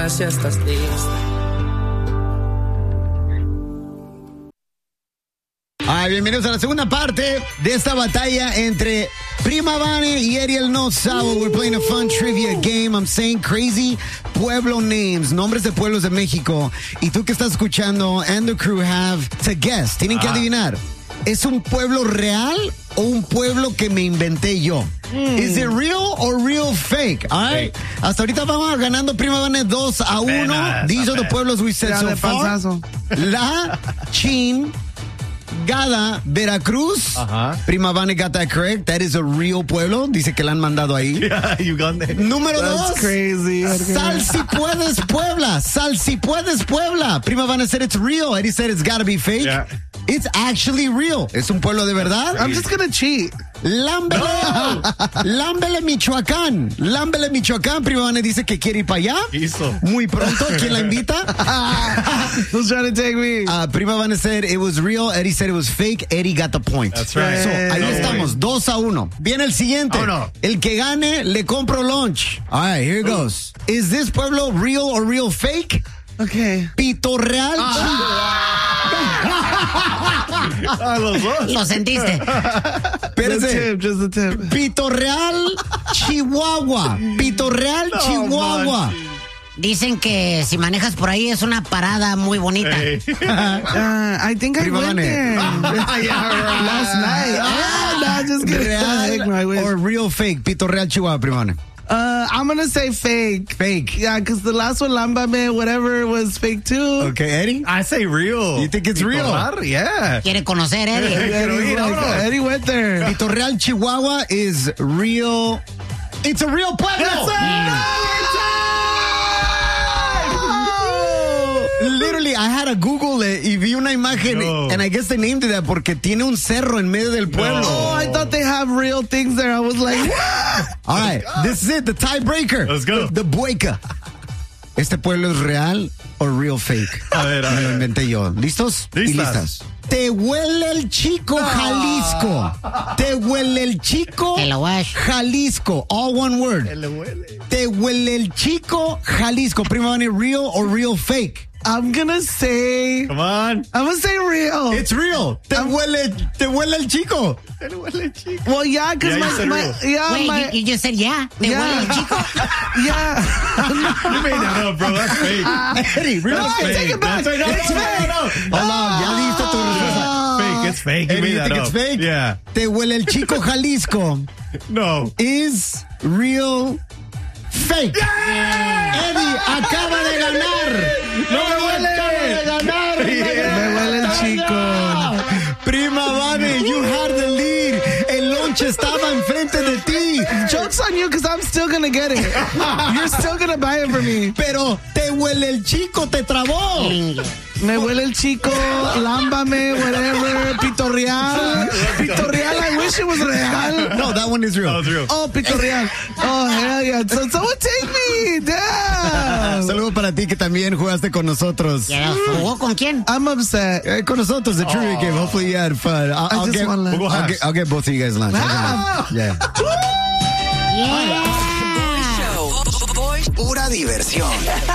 Si estás triste. Bienvenidos a la segunda parte de esta batalla entre Prima Vane y Ariel No Sabo. We're playing a fun trivia game. I'm saying crazy pueblo names, nombres de pueblos de México. Y tú que estás escuchando and the crew have to guess. Tienen que adivinar. ¿Es un pueblo real o un pueblo que me inventé yo? Is it real or real fake? All right. Hasta ahorita vamos ganando Prima Vane 2-1. These are the pueblos we said so far. La Chin Gada, Veracruz. Prima Vane got that correct. That is a real pueblo. Dice que la han mandado ahí. Yeah, you got that. Número 2. Crazy. Sal si puedes Puebla. Sal si puedes Puebla. Prima Vane said it's real. Eddie said it's gotta be fake. Yeah. It's actually real. ¿Es un pueblo de verdad? I'm just gonna cheat. Lámbele. Lámbele, Michoacán. Lámbele, Michoacán. Prima Vane dice que quiere ir para allá. Hizo. Muy pronto. ¿Quién la invita? Who's trying to take me? Prima Vane said it was real. Eddie said it was fake. Eddie got the point. That's right. So, ahí estamos, 2-1. Viene el siguiente. Oh, no. El que gane, le compro lunch. All right, here it goes. Is this pueblo real or real fake? Okay. Pitorreal. Los dos. Lo sentiste. Espérese. Just the tip. Pitorreal, Chihuahua. Pitorreal, Chihuahua. Dicen que si manejas por ahí es una parada muy bonita. Hey. I think I Prima went Vane. there last night. No, just kidding. Real or real fake? Pitorreal, Chihuahua, Prima Vane. I'm gonna say fake. Fake. Yeah, because the last one, Lambame, whatever, was fake too. Okay, Eddie? I say real. You think it's real? Yeah. Quiere conocer, Eddie. Eddie went there. Pitorreal, Chihuahua is real. It's a real pueblo. Literally, I had to Google it y vi una imagen, and I guess they named it that porque tiene un cerro en medio del pueblo. Oh, I thought they have real things there. I was like, what? All right, this is it, the tiebreaker. Let's go. The bueca. ¿Este pueblo es real o real fake? A ver, Me lo inventé yo. ¿Listos? Y listas. Tehuele el Chico, Jalisco. Tehuele el Chico, Jalisco. All one word. Tehuele el Chico, Jalisco. Prima Vane, real or real fake? I'm gonna say. Come on. I'm gonna say real. It's real. Te huele el Chico. Well, yeah, because Wait, you just said yeah. Te huele el chico. Yeah. You made that up, bro. That's fake. Eddie, real No, fake. take it back. That's right. It's fake. Hold on, ya diste tu respuesta. Fake. It's fake. You Eddie, made you that think up. it's fake? Yeah. Te huele el Chico, Jalisco No. is real fake. Eddie acaba de ganar. No me huele. Acaba de ganar. Me huele el Chico. Prima Vane, you had the lead. El lonche estaba enfrente de ti. Joke's on you because I'm still gonna get it. You're still gonna buy it for me. Pero te huele el Chico, te trabó. Me huele el Chico, Lámbame, whatever, Pitorreal. Pitorreal, I wish it was real. No, that one is real. That was real. Oh, Pitorreal. Oh, hell yeah. So someone take me. Damn. Saludo para ti que también jugaste con nosotros. ¿Jugó con quién? I'm upset. Con nosotros, the trivia game. Hopefully you had fun. I just want lunch. I'll get both of you guys lunch. Yeah. Yeah. Pura diversión.